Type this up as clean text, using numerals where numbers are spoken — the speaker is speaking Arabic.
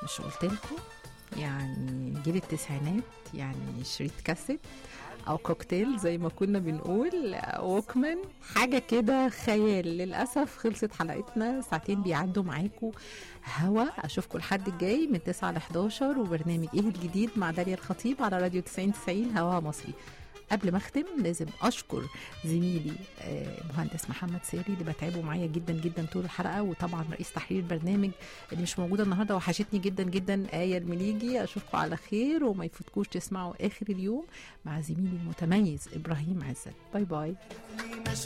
مش قلت لكم يعني جيل التسعينات يعني شريط كاسيت او كوكتيل زي ما كنا بنقول، ووكمان، حاجة كده خيال. للأسف خلصت حلقتنا، ساعتين بيعدوا معاكم هوا. أشوفكم الحد الجاي من 9 ل 11 وبرنامج إيه الجديد مع داليا الخطيب على راديو 90 هوا مصري. قبل ما اختم لازم اشكر زميلي مهندس محمد ساري اللي بتعبه معايا جدا جدا طول الحلقه، وطبعا رئيس تحرير البرنامج اللي مش موجوده النهارده وحشتني جدا جدا آية المليجي. اشوفكم على خير وما يفوتكوش تسمعوا اخر اليوم مع زميلي المتميز ابراهيم عزت. باي باي.